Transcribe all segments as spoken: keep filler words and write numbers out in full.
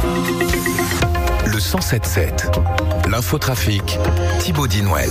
Le cent sept sept, l'infotrafic, Thibaut Dinouel.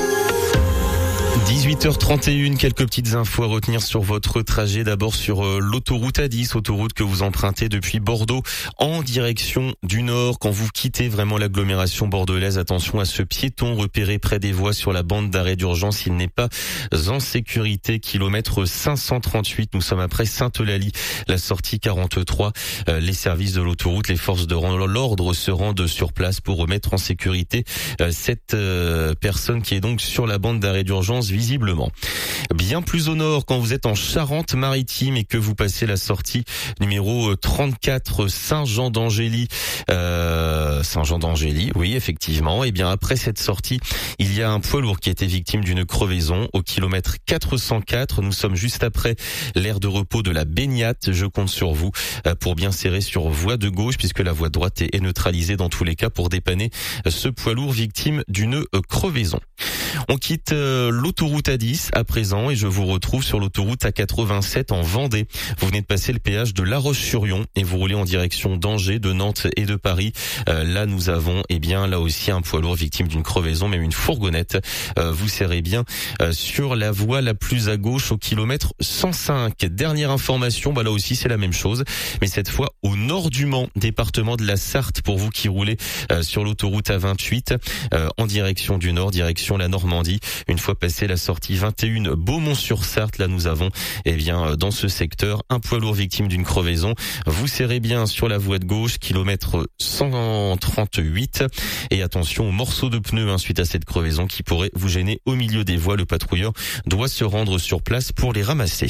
dix-huit heures trente et une, quelques petites infos à retenir sur votre trajet. D'abord sur euh, l'autoroute A dix, autoroute que vous empruntez depuis Bordeaux en direction du nord. Quand vous quittez vraiment l'agglomération bordelaise, attention à ce piéton repéré près des voies sur la bande d'arrêt d'urgence. Il n'est pas en sécurité. Kilomètre cinq cent trente-huit, nous sommes après Sainte-Eulalie, la sortie quarante-trois. Euh, les services de l'autoroute, les forces de l'ordre se rendent sur place pour remettre en sécurité euh, cette euh, personne qui est donc sur la bande d'arrêt d'urgence visiblement. Bien plus au nord, quand vous êtes en Charente-Maritime et que vous passez la sortie numéro trente-quatre Saint-Jean d'Angély, euh, Saint-Jean d'Angély, oui effectivement, et bien après cette sortie, il y a un poids lourd qui a été victime d'une crevaison au kilomètre quatre cent quatre. Nous sommes juste après l'aire de repos de la Baignate. Je compte sur vous pour bien serrer sur voie de gauche puisque la voie de droite est neutralisée dans tous les cas pour dépanner ce poids lourd victime d'une crevaison. On quitte euh, l'autoroute A dix à présent et je vous retrouve sur l'autoroute A quatre-vingt-sept en Vendée. Vous venez de passer le péage de La Roche-sur-Yon et vous roulez en direction d'Angers, de Nantes et de Paris. Euh, là, nous avons, eh bien, là aussi un poids lourd victime d'une crevaison, même une fourgonnette. Euh, vous serrez bien euh, sur la voie la plus à gauche au kilomètre cent cinq. Dernière information, bah là aussi c'est la même chose, mais cette fois au nord du Mans, département de la Sarthe, pour vous qui roulez euh, sur l'autoroute A vingt-huit euh, en direction du nord, direction la Normandie. Une fois passé la sortie vingt et un Beaumont-sur-Sarthe, là nous avons eh bien dans ce secteur un poids lourd victime d'une crevaison. Vous serrez bien sur la voie de gauche, kilomètre cent trente-huit, et attention aux morceaux de pneus hein, suite à cette crevaison qui pourrait vous gêner au milieu des voies. Le patrouilleur doit se rendre sur place pour les ramasser.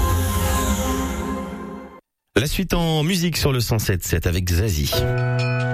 La suite en musique sur le cent sept sept avec Zazie.